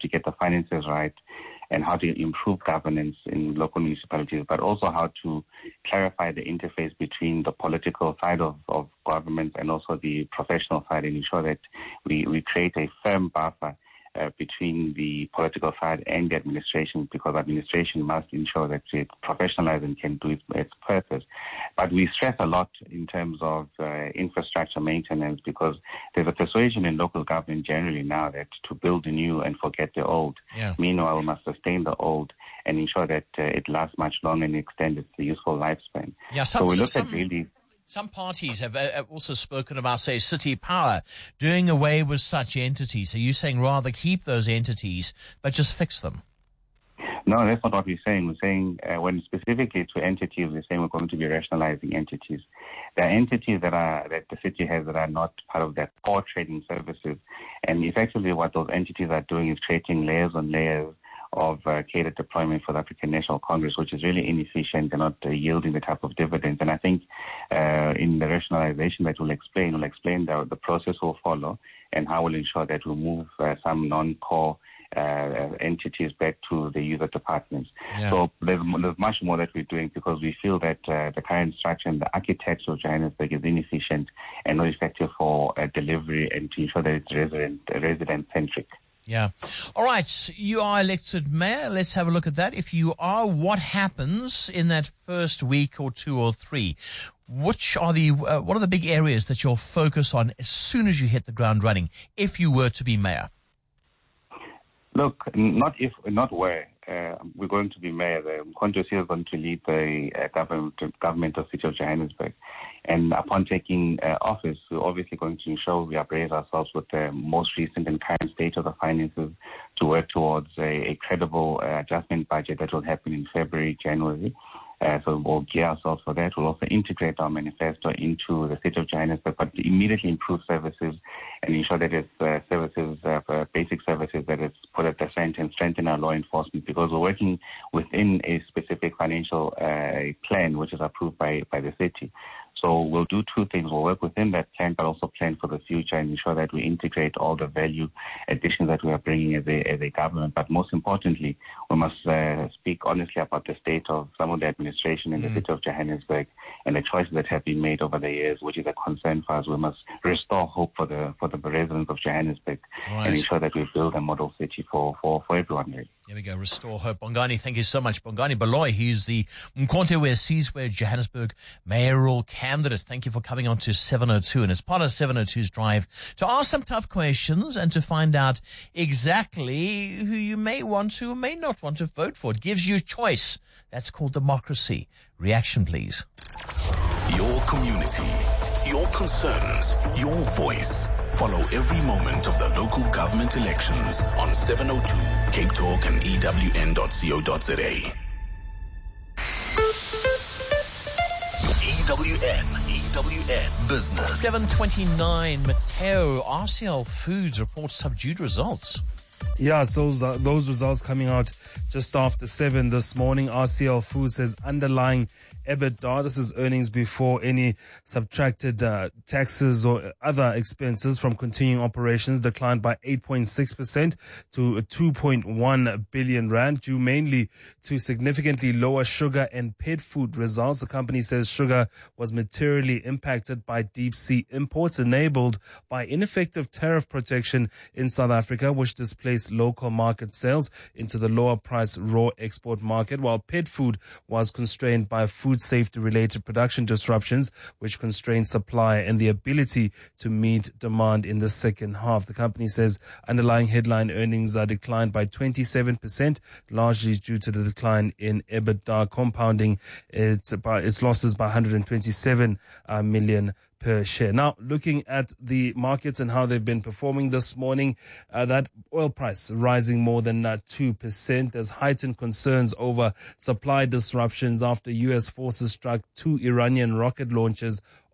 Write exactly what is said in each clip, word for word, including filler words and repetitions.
to get the finances right and how to improve governance in local municipalities, but also how to clarify the interface between the political side of, of government and also the professional side, and ensure that we, we create a firm buffer Uh, between the political side and the administration, because administration must ensure that it's professionalized and can do its, its purpose. But we stress a lot in terms of uh, infrastructure maintenance, because there's a persuasion in local government generally now that to build the new and forget the old. Yeah. Meanwhile, we must sustain the old and ensure that uh, it lasts much longer and extend its useful lifespan. Yeah, some, so we so look some... at really... Some parties have uh, also spoken about, say, city power, doing away with such entities. Are you saying rather keep those entities, but just fix them? No, that's not what we're saying. We're saying uh, when specifically to entities, we're saying we're going to be rationalizing entities. There are entities that are that the city has that are not part of their core trading services. And effectively what those entities are doing is creating layers on layers of uh, catered deployment for the African National Congress, which is really inefficient and not uh, yielding the type of dividends. And I think uh, in the rationalization that we'll explain, we'll explain the, the process will follow and how we'll ensure that we'll move uh, some non-core uh, entities back to the user departments. Yeah. So there's, there's much more that we're doing, because we feel that uh, the current structure and the architecture of Johannesburg is inefficient and not effective for uh, delivery and to ensure that it's resident, resident-centric. Yeah. All right. You are elected mayor. Let's have a look at that. If you are, what happens in that first week or two or three? Which are the, uh, what are the big areas that you'll focus on as soon as you hit the ground running, if you were to be mayor? Look, not if, not where. Uh, we're going to be mayor. The Mkhonto is going to lead the uh, government, government of the City of Johannesburg. And upon taking uh, office, we're obviously going to ensure we appraise ourselves with the most recent and current state of the finances to work towards a, a credible uh, adjustment budget that will happen in February, January. Uh, so we'll gear ourselves for that. We'll also integrate our manifesto into the City of Johannesburg, but immediately improve services and ensure that it's uh, services, uh, basic services that is put at the center, and strengthen our law enforcement, because we're working within a specific financial uh, plan which is approved by, by the city. So we'll do two things. We'll work within that plan, but also plan for the future and ensure that we integrate all the value additions that we are bringing as a, as a government. But most importantly, we must uh, speak honestly about the state of some of the administration in mm. the city of Johannesburg and the choices that have been made over the years, which is a concern for us. We must restore hope for the for the residents of Johannesburg right. and ensure that we build a model city for, for, for everyone, really. There we go. Restore hope. Bongani, thank you so much. Bongani Baloyi, he's the Mkhonto Sizwe Johannesburg mayoral candidate. Thank you for coming on to seven oh two. And as part of seven oh two's drive to ask some tough questions and to find out exactly who you may want to or may not want to vote for. It gives you a choice. That's called democracy. Reaction, please. Your community, your concerns, your voice. Follow every moment of the local government elections on seven oh two, Cape Talk and E W N dot co dot za. E W N, E W N Business. seven twenty-nine, Mateo, R C L Foods reports subdued results. Yeah, so uh, those results coming out just after seven this morning. R C L Foods says underlying EBITDA, this is earnings before any subtracted uh, taxes or other expenses from continuing operations, declined by eight point six percent to two point one billion rand, due mainly to significantly lower sugar and pet food results. The company says sugar was materially impacted by deep sea imports enabled by ineffective tariff protection in South Africa, which displaced local market sales into the lower price raw export market, while pet food was constrained by food safety-related production disruptions, which constrained supply and the ability to meet demand in the second half. The company says underlying headline earnings are declined by twenty-seven percent, largely due to the decline in EBITDA, compounding its, its losses by one hundred twenty-seven uh, million per share. Now, looking at the markets and how they've been performing this morning, uh, that oil price rising more than uh, two percent. There's heightened concerns over supply disruptions after U S forces struck two Iranian rocket launchers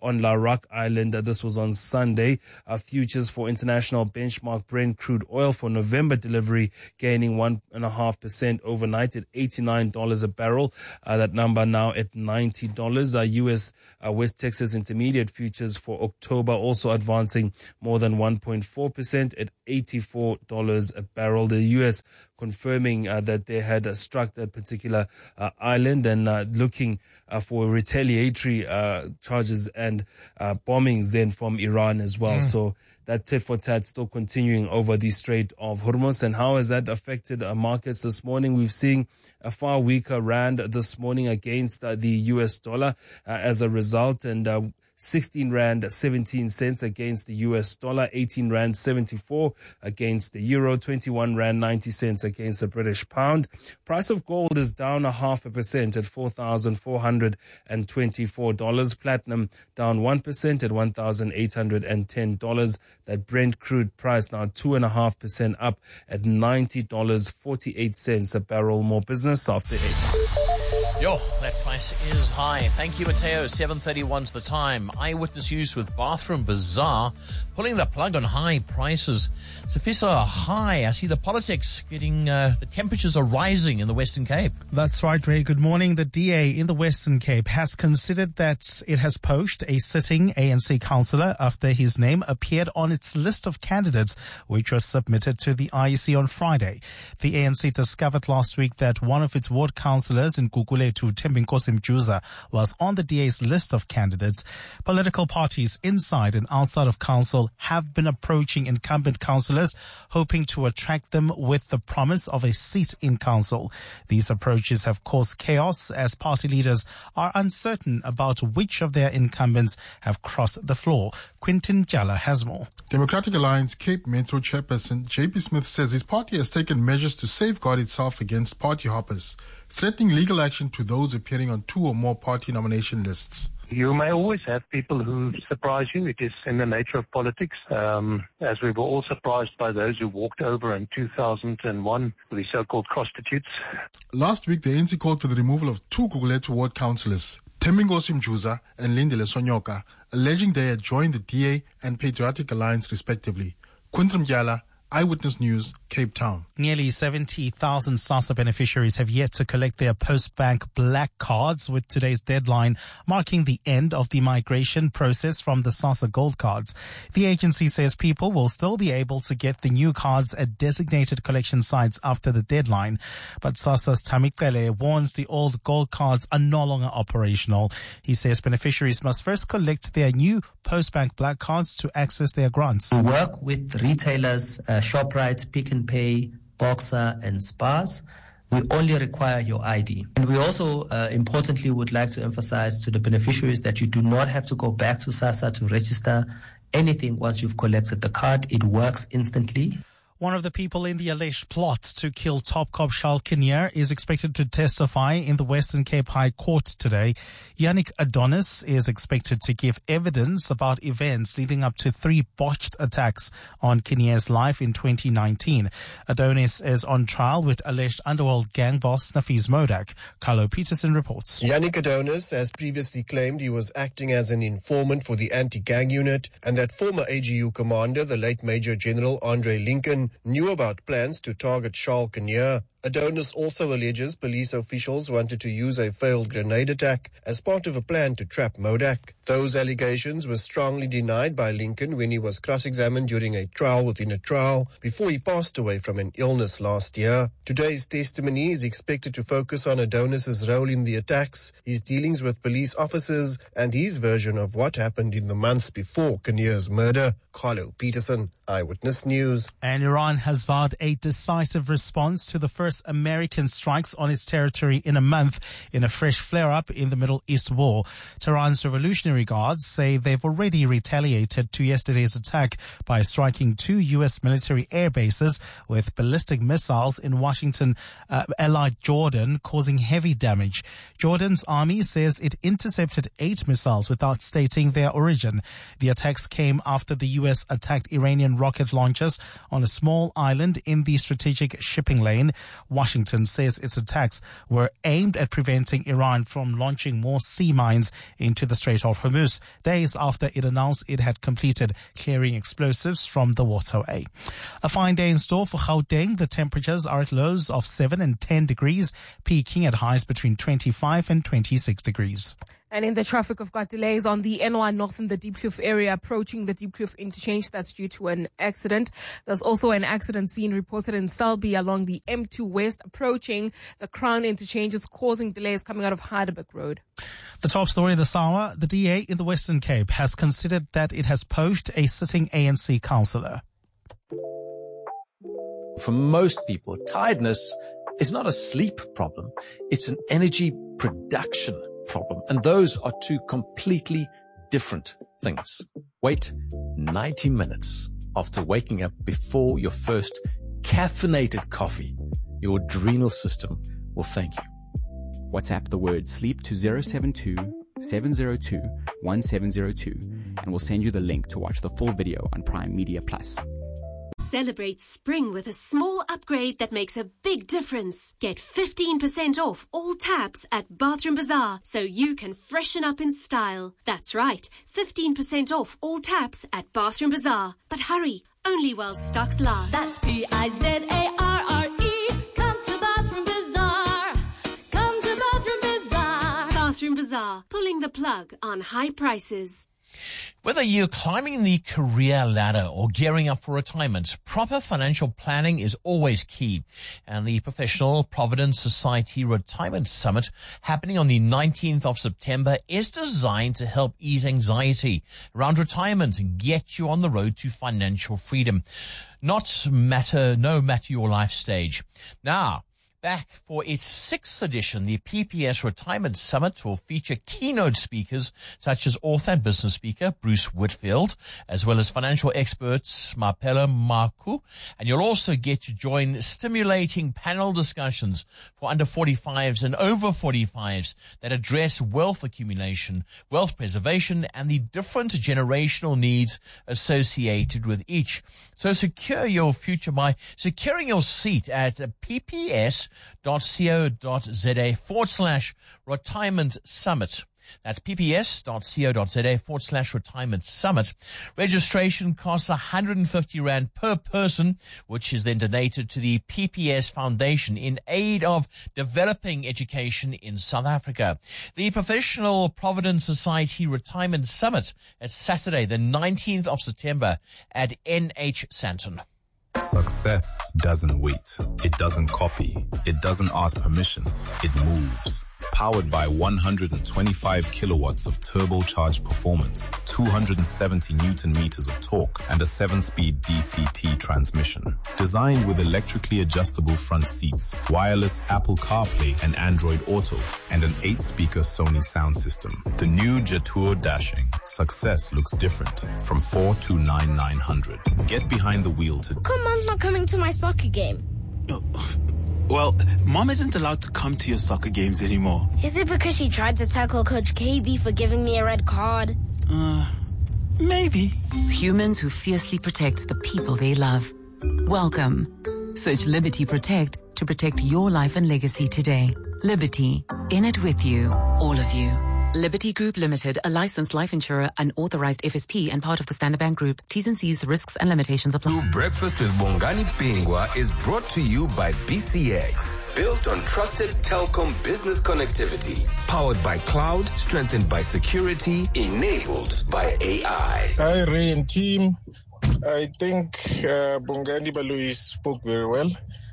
on La Roque Island. Uh, this was on Sunday. Uh, futures for international benchmark Brent crude oil for November delivery gaining one and a half percent overnight at eighty-nine dollars a barrel. Uh, that number now at ninety dollars. Uh, U S uh, West Texas Intermediate futures for October also advancing more than one point four percent at eighty-four dollars a barrel. The U S confirming uh, that they had uh, struck that particular uh, island and uh, looking uh, for retaliatory uh, charges and uh, bombings then from Iran as well. Mm. So that tit for tat still continuing over the Strait of Hormuz. And how has that affected uh, markets this morning? We've seen a far weaker rand this morning against uh, the U S dollar uh, as a result. And uh, sixteen rand seventeen cents against the U S dollar, eighteen rand seventy-four against the euro, twenty-one rand ninety cents against the British pound. Price of gold is down a half a percent at four thousand four hundred twenty-four dollars. Platinum down one percent at one thousand eight hundred ten dollars. That Brent crude price now two and a half percent up at ninety dollars and forty-eight cents a barrel. More business after eight. Yo, that price is high. Thank you, Mateo. seven thirty-one to the time. Eyewitness News with Bathroom Bazaar pulling the plug on high prices. Safisa, high. I see the politics getting, uh, the temperatures are rising in the Western Cape. That's right, Ray. Good morning. The D A in the Western Cape has considered that it has poached a sitting A N C councillor after his name appeared on its list of candidates, which was submitted to the I E C on Friday. The A N C discovered last week that one of its ward councillors in Gugulethu, Thembinkosi Mjuza, was on the D A's list of candidates. Political parties inside and outside of council have been approaching incumbent councillors, hoping to attract them with the promise of a seat in council. These approaches have caused chaos as party leaders are uncertain about which of their incumbents have crossed the floor. Quintin Jala has more. Democratic Alliance Cape Metro chairperson J P Smith says his party has taken measures to safeguard itself against party hoppers, threatening legal action to those appearing on two or more party nomination lists. You may always have people who surprise you. It is in the nature of politics, um, as we were all surprised by those who walked over in two thousand one, the so-called prostitutes. Last week, the A N C called for the removal of two Gugulethu ward councillors, Thembinkosi Mjuza and Lindile Sonyoka, alleging they had joined the D A and Patriotic Alliance respectively. Quintum Gyala, Eyewitness News, Cape Town. Nearly seventy thousand SASSA beneficiaries have yet to collect their Postbank Black cards, with today's deadline marking the end of the migration process from the SASSA Gold cards. The agency says people will still be able to get the new cards at designated collection sites after the deadline. But SASSA's Tamikele warns the old gold cards are no longer operational. He says beneficiaries must first collect their new Postbank Black cards to access their grants. We work with retailers, uh, ShopRite, Pick n Pay, Boxer and Spars. We only require your I D. And we also uh, importantly would like to emphasize to the beneficiaries that you do not have to go back to SASSA to register anything once you've collected the card. It works instantly. One of the people in the alleged plot to kill top cop Charles Kinnear is expected to testify in the Western Cape High Court today. Yannick Adonis is expected to give evidence about events leading up to three botched attacks on Kinnear's life in twenty nineteen. Adonis is on trial with alleged underworld gang boss Nafis Modak. Carlo Peterson reports. Yannick Adonis has previously claimed he was acting as an informant for the anti-gang unit and that former A G U commander, the late Major General Andre Lincoln, knew about plans to target Charles Kinnear. Adonis also alleges police officials wanted to use a failed grenade attack as part of a plan to trap Modak. Those allegations were strongly denied by Lincoln when he was cross-examined during a trial within a trial before he passed away from an illness last year. Today's testimony is expected to focus on Adonis's role in the attacks, his dealings with police officers, and his version of what happened in the months before Kinnear's murder. Carlo Peterson, Eyewitness News. And Iran has vowed a decisive response to the first American strikes on its territory in a month in a fresh flare-up in the Middle East war. Tehran's Revolutionary Guards say they've already retaliated to yesterday's attack by striking two U S military air bases with ballistic missiles in Washington, uh, allied Jordan, causing heavy damage. Jordan's army says it intercepted eight missiles without stating their origin. The attacks came after the U S attacked Iranian rocket launchers on a small island in the strategic shipping lane. Washington says its attacks were aimed at preventing Iran from launching more sea mines into the Strait of Hormuz, days after it announced it had completed clearing explosives from the waterway. A fine day in store for Gauteng. The temperatures are at lows of seven and ten degrees, peaking at highs between twenty-five and twenty-six degrees. And in the traffic, we've got delays on the N one North in the Deep Kloof area, approaching the Deep Kloof interchange. That's due to an accident. There's also an accident scene reported in Selby along the M two West, approaching the Crown interchanges, causing delays coming out of Heidelberg Road. The top story this hour, the D A in the Western Cape has considered that it has poached a sitting A N C councillor. For most people, tiredness is not a sleep problem. It's an energy production problem. And those are two completely different things. Wait ninety minutes after waking up before your first caffeinated coffee. Your adrenal system will thank you. WhatsApp the word sleep to zero seven two, seven zero two, one seven zero two and we'll send you the link to watch the full video on Prime Media Plus. Celebrate spring with a small upgrade that makes a big difference. Get fifteen percent off all taps at Bathroom Bazaar so you can freshen up in style. That's right, fifteen percent off all taps at Bathroom Bazaar. But hurry, only while stocks last. That's P I Z A R R E. Come to Bathroom Bazaar. Come to Bathroom Bazaar. Bathroom Bazaar, pulling the plug on high prices. Whether you're climbing the career ladder or gearing up for retirement, proper financial planning is always key. And the Professional Provident Society Retirement Summit, happening on the nineteenth of September, is designed to help ease anxiety around retirement and get you on the road to financial freedom. Not matter, no matter your life stage. Now, back for its sixth edition, the P P S Retirement Summit will feature keynote speakers such as author and business speaker Bruce Whitfield, as well as financial experts Mapela Maku. And you'll also get to join stimulating panel discussions for under forty-fives and over forty-fives that address wealth accumulation, wealth preservation, and the different generational needs associated with each. So secure your future by securing your seat at P P S dot co dot za forward slash retirement summit. That's pps dot co dot za forward slash retirement summit. Registration costs one hundred fifty rand per person, which is then donated to the P P S Foundation in aid of developing education in South Africa. The Professional Provident Society Retirement Summit at Saturday, the nineteenth of September at N H Sandton. Success doesn't wait. It doesn't copy. It doesn't ask permission. It moves. Powered by one hundred twenty-five kilowatts of turbocharged performance, two hundred seventy newton meters of torque, and a seven-speed D C T transmission. Designed with electrically adjustable front seats, wireless Apple CarPlay and Android Auto, and an eight-speaker Sony sound system. The new Jetour Dashing. Success looks different from four two nine nine hundred. Get behind the wheel today. Come, Mom's not coming to my soccer game. No. Well, Mom isn't allowed to come to your soccer games anymore. Is it because she tried to tackle Coach K B for giving me a red card? Uh, maybe. Humans who fiercely protect the people they love. Welcome. Search Liberty Protect to protect your life and legacy today. Liberty, in it with you, all of you. Liberty Group Limited, a licensed life insurer, an authorized F S P and part of the Standard Bank Group. T's and C's, risks and limitations apply. New Breakfast with Bongani Pingwa is brought to you by B C X. Built on trusted telecom business connectivity. Powered by cloud, strengthened by security, enabled by A I. Hi, Ray and team. I think uh, Bongani Balui spoke very well.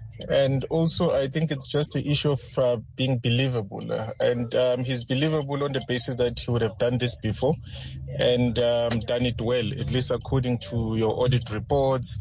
And also, I think it's just an issue of uh, being believable. Uh, and um, he's believable on the basis that he would have done this before and um, done it well, at least according to your audit reports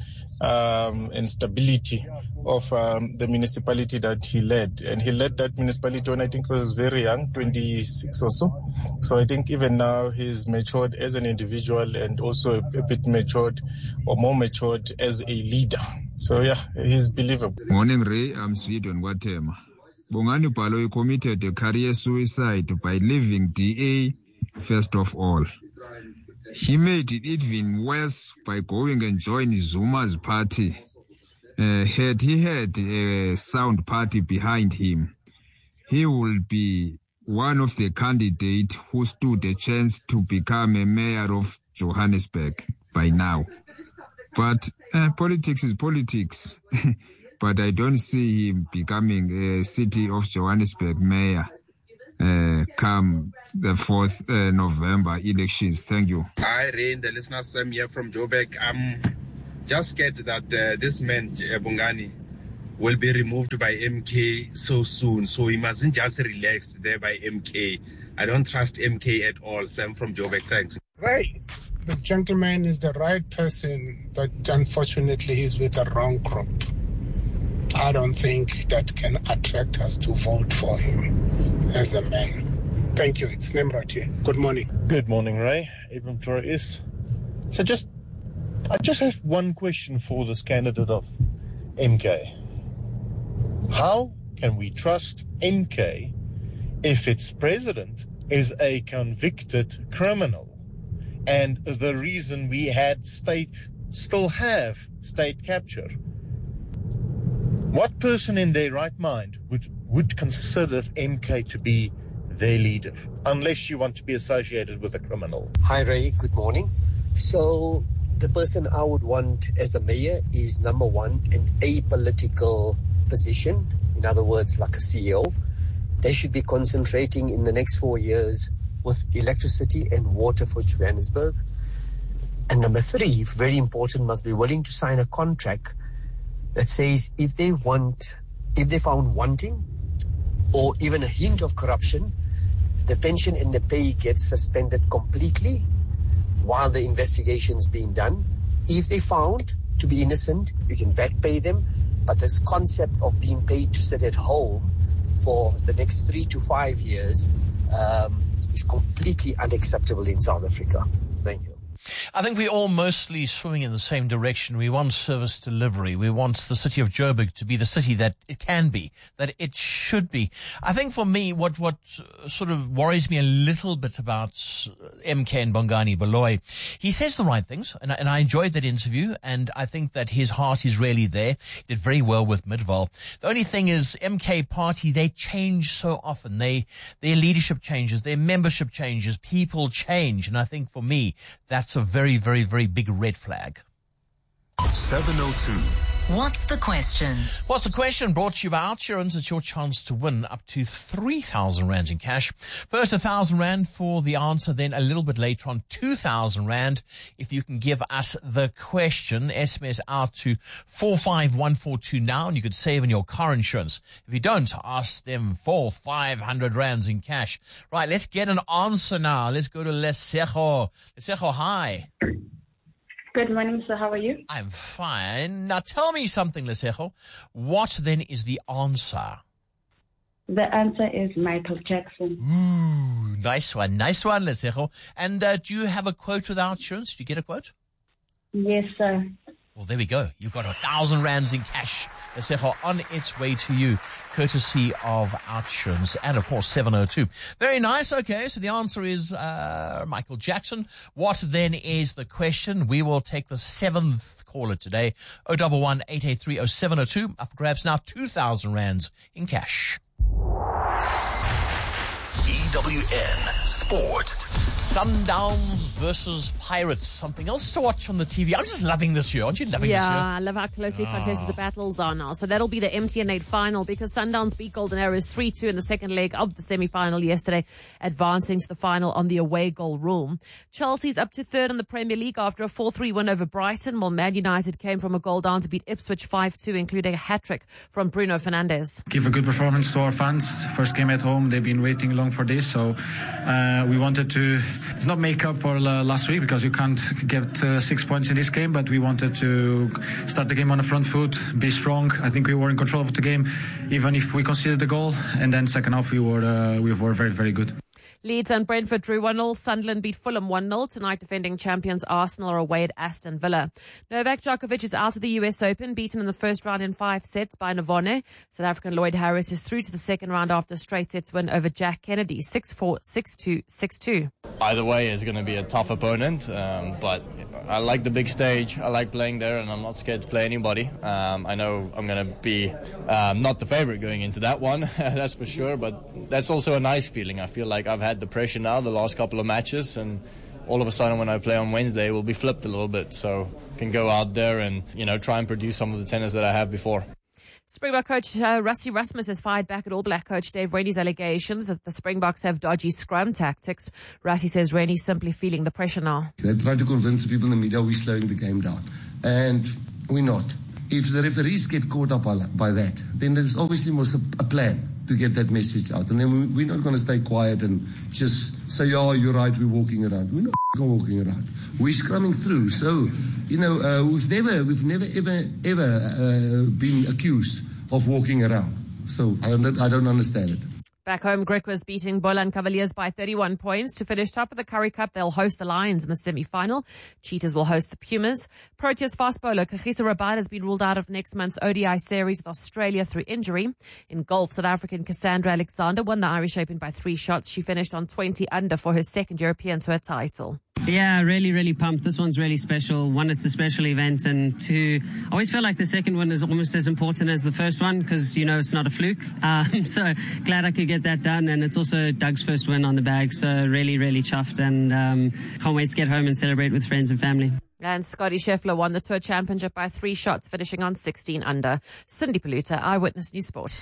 um, and stability of um, the municipality that he led. And he led that municipality when I think he was very young, twenty-six or so. So I think even now he's matured as an individual and also a, a bit matured or more matured as a leader. So yeah, he's believable. Morning, Ray. I'm Sweden Watema. Bongani Baloyi committed a career suicide by leaving D A first of all. He made it even worse by going and joining Zuma's party uh, had he had a sound party behind him, he will be one of the candidates who stood a chance to become a mayor of Johannesburg by now. But uh, politics is politics. But I don't see him becoming a city of Johannesburg mayor uh, come the fourth uh, November elections. Thank you. Hi, Rain, the listener Sam here from Joburg. I'm just scared that uh, this man, uh, Bongani, will be removed by M K so soon. So he mustn't just relax there by M K. I don't trust M K at all. Sam from Joburg, thanks. Right. The gentleman is the right person, but unfortunately he's with the wrong group. I don't think that can attract us to vote for him as a man. Thank you. It's Nimrod here. Good morning. Good morning, Ray. Abram Torres. So just, I just have one question for this candidate of M K. How can we trust M K if its president is a convicted criminal? And the reason we had state, still have state capture. What person in their right mind would, would consider M K to be their leader, unless you want to be associated with a criminal? Hi, Ray. Good morning. So the person I would want as a mayor is, number one, an apolitical position. In other words, like a C E O. They should be concentrating in the next four years with electricity and water for Johannesburg. And number three, very important, must be willing to sign a contract that says if they want, if they found wanting or even a hint of corruption, the pension and the pay gets suspended completely while the investigation's being done. If they found to be innocent, you can back pay them. But this concept of being paid to sit at home for the next three to five years um, is completely unacceptable in South Africa. Thank you. I think we're all mostly swimming in the same direction. We want service delivery. We want the city of Joburg to be the city that it can be, that it should be. I think for me, what, what sort of worries me a little bit about M K and Bongani Baloyi, he says the right things, and, and I enjoyed that interview, and I think that his heart is really there. He did very well with Midval. The only thing is, M K party, they change so often. They, their leadership changes, their membership changes, people change, and I think for me, that's a very, very, very big red flag. seven oh two. What's the question? What's the question? Brought to you by Outsurance. It's your chance to win up to three thousand rand in cash. First, one thousand rand for the answer. Then a little bit later on, two thousand rand. If you can give us the question, S M S out to four five one four two now, and you could save on your car insurance. If you don't, ask them for five hundred rands in cash. Right, let's get an answer now. Let's go to Lesego. Lesego, hi. Good morning, sir. How are you? I'm fine. Now tell me something, Lesego. What then is the answer? The answer is Michael Jackson. Ooh, nice one. Nice one, Lesego. And uh, do you have a quote with Outsurance? Do you get a quote? Yes, sir. Well, there we go. You've got a thousand rands in cash, Lesego, on its way to you, courtesy of Outsurance, and of course seven oh two. Very nice. Okay, so the answer is uh, Michael Jackson. What then is the question? We will take the seventh caller today. oh one one, eight eight three, oh seven oh two. Up for grabs now, two thousand rands in cash. E W N Sport. Sundowns versus Pirates. Something else to watch on the T V. I'm just loving this year. Aren't you loving yeah, this year? Yeah, I love how closely Ah. contested the battles are now. So that'll be the M T N eight final because Sundowns beat Golden Arrows three two in the second leg of the semi-final yesterday, advancing to the final on the away goal rule. Chelsea's up to third in the Premier League after a four three win over Brighton, while Man United came from a goal down to beat Ipswich five two, including a hat-trick from Bruno Fernandes. Give a good performance to our fans. First game at home, they've been waiting long for this, so uh, we wanted to, it's not make up for uh, last week because you can't get uh, six points in this game, but we wanted to start the game on the front foot, be strong. I think we were in control of the game, even if we conceded the goal, and then second half we were uh, we were very, very good. Leeds and Brentford drew one nil. Sunderland beat Fulham one nil. Tonight, defending champions Arsenal are away at Aston Villa. Novak Djokovic is out of the U S Open, beaten in the first round in five sets by Navone. South African Lloyd Harris is through to the second round after a straight sets win over Jack Kennedy, six four, six two, six two. Either way is going to be a tough opponent, um, but I like the big stage. I like playing there, and I'm not scared to play anybody. Um, I know I'm going to be um, not the favorite going into that one, that's for sure, but that's also a nice feeling. I feel like I've had the pressure now the last couple of matches, and all of a sudden when I play on Wednesday, we'll be flipped a little bit, so I can go out there and, you know, try and produce some of the tennis that I have before. Springbok coach uh, Rassie Erasmus has fired back at All Black coach Dave Rennie's allegations that the Springboks have dodgy scrum tactics. Rassie says Rennie's simply feeling the pressure now. They try to convince people in the media we're slowing the game down, and we're not. If the referees get caught up by that, then there's obviously was a, a plan to get that message out, and then we're not going to stay quiet and just say, "Oh, you're right, we're walking around." We're not walking around. We're scrumming through. So, you know, uh, we've never, we've never, ever, ever uh, been accused of walking around. So I don't, I don't understand it. Back home, Griquas was beating Boland Cavaliers by thirty-one points to finish top of the Currie Cup. They'll host the Lions in the semi-final. Cheetahs will host the Pumas. Proteas fast bowler Kagiso Rabada has been ruled out of next month's O D I series with Australia through injury. In golf, South African Cassandra Alexander won the Irish Open by three shots. She finished on twenty under for her second European Tour title. Yeah, really, really pumped. This one's really special. One, it's a special event, and two, I always feel like the second one is almost as important as the first one because, you know, it's not a fluke. Um, so glad I could get that done, and it's also Doug's first win on the bag, so really, really chuffed, and um, can't wait to get home and celebrate with friends and family. And Scotty Scheffler won the Tour Championship by three shots, finishing on sixteen under. Cindy Paluta, Eyewitness News Sport.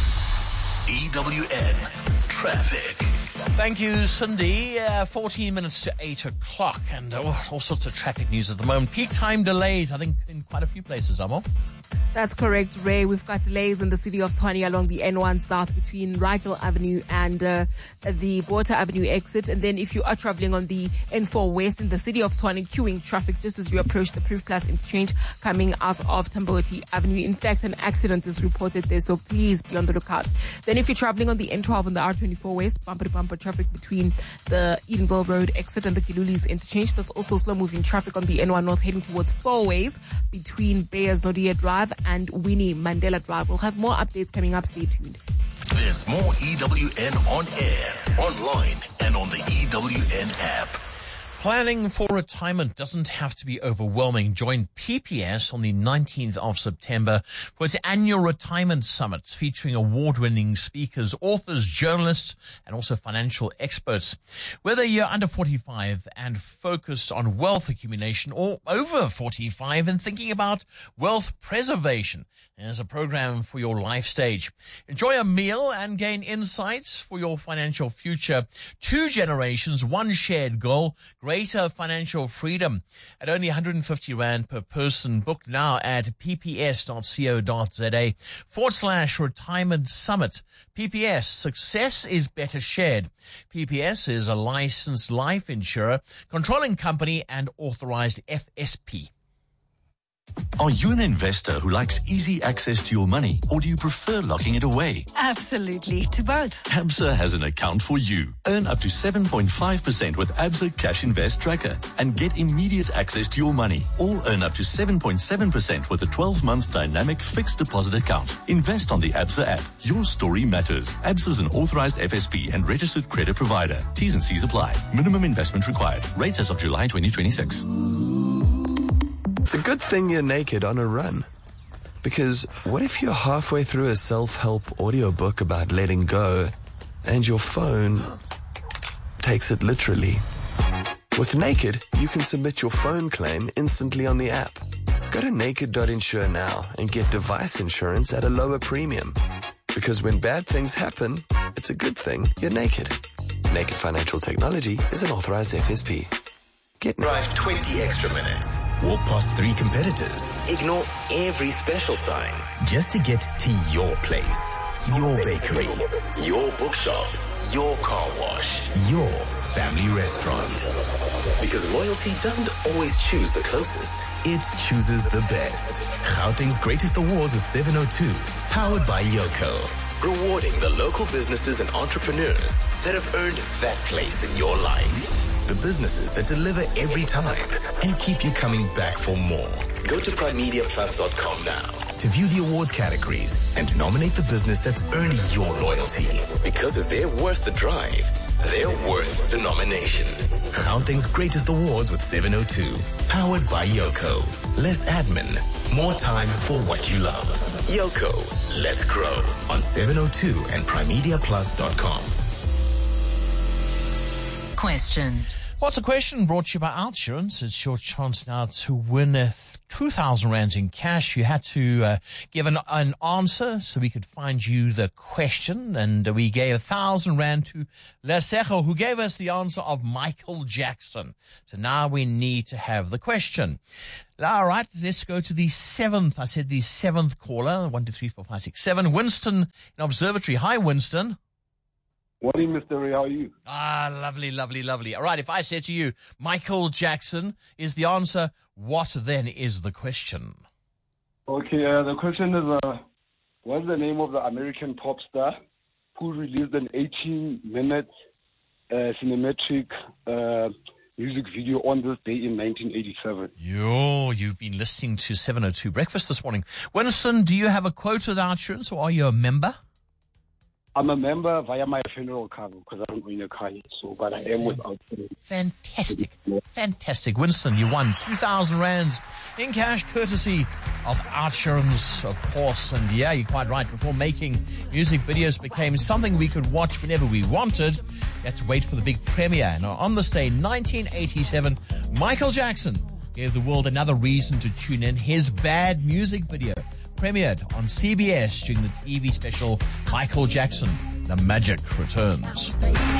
E W N Traffic. Thank you, Cindy. Uh, fourteen minutes to eight o'clock, and uh, all sorts of traffic news at the moment. Peak time delays, I think, in quite a few places, Amo. That's correct, Ray. We've got delays in the city of Tshwane along the N one South between Rigel Avenue and uh, the Water Avenue exit. And then if you are traveling on the N four West in the city of Tshwane, queuing traffic just as you approach the Proof Plus interchange coming out of Tamboti Avenue. In fact, an accident is reported there, so please be on the lookout. Then if you're traveling on the N twelve and the R twenty-four West, bumper-to-bumper traffic between the Edenville Road exit and the Gilulis interchange. There's also slow-moving traffic on the N one North heading towards Four Ways between Bayer Zodia Drive and Winnie Mandela Drive. We'll have more updates coming up. Stay tuned. There's more E W N on air, online, and on the E W N app. Planning for retirement doesn't have to be overwhelming. Join P P S on the nineteenth of September for its annual retirement summit featuring award-winning speakers, authors, journalists, and also financial experts. Whether you're under forty-five and focused on wealth accumulation or over forty-five and thinking about wealth preservation, there's a program for your life stage. Enjoy a meal and gain insights for your financial future. Two generations, one shared goal, greater financial freedom. At only one hundred fifty rand per person. Book now at pps.co.za forward slash retirement summit. P P S, success is better shared. P P S is a licensed life insurer, controlling company, and authorized F S P. Are you an investor who likes easy access to your money, or do you prefer locking it away? Absolutely, to both. Absa has an account for you. Earn up to seven point five percent with Absa Cash Invest Tracker and get immediate access to your money. Or earn up to seven point seven percent with a twelve-month dynamic fixed deposit account. Invest on the Absa app. Your story matters. Absa is an authorized F S P and registered credit provider. T's and C's apply. Minimum investment required. Rates as of July twenty twenty-six. It's a good thing you're naked on a run. Because what if you're halfway through a self-help audiobook about letting go and your phone takes it literally? With Naked, you can submit your phone claim instantly on the app. Go to naked dot insure now and get device insurance at a lower premium. Because when bad things happen, it's a good thing you're naked. Naked Financial Technology is an authorized F S P. Get Drive twenty extra minutes. Walk past three competitors. Ignore every special sign just to get to your place. Your bakery. Your bookshop. Your car wash. Your family restaurant. Because loyalty doesn't always choose the closest. It chooses the best. Gauteng's greatest awards with seven oh two. Powered by Yoko. Rewarding the local businesses and entrepreneurs that have earned that place in your life. The businesses that deliver every time and keep you coming back for more. Go to prime media plus dot com now to view the awards categories and nominate the business that's earned your loyalty. Because if they're worth the drive, they're worth the nomination. Gauteng's greatest awards with seven oh two. Powered by Yoko. Less admin, more time for what you love. Yoko, let's grow on seven oh two and primedia plus dot com. Question. What's a question brought to you by Outsurance? It's your chance now to win a two thousand rands in cash. You had to uh, give an, an answer so we could find you the question. And uh, we gave a thousand rand to Lesego, who gave us the answer of Michael Jackson. So now we need to have the question. All right, let's go to the seventh. I said the seventh caller. One, two, three, four, five, six, seven. Winston in Observatory. Hi, Winston. Morning, Mister Ray. How are you? Ah, lovely, lovely, lovely. All right, if I said to you, Michael Jackson is the answer, what then is the question? Okay, uh, the question is, uh, what's the name of the American pop star who released an eighteen-minute uh, cinematic uh, music video on this day in nineteen eighty-seven? Yo, you've been listening to seven oh two Breakfast this morning. Winston, do you have a quote with Outsurance, or are you a member? I'm a member via my funeral cover because I don't own a car yet, so, but I am without. Fantastic. Fantastic. Winston, you won two thousand rands in cash courtesy of Outsurance, of course. And yeah, you're quite right. Before making music videos became something we could watch whenever we wanted, you had to wait for the big premiere. Now, on this day, nineteen eighty-seven, Michael Jackson gave the world another reason to tune in. His Bad music video premiered on C B S during the T V special Michael Jackson, The Magic Returns.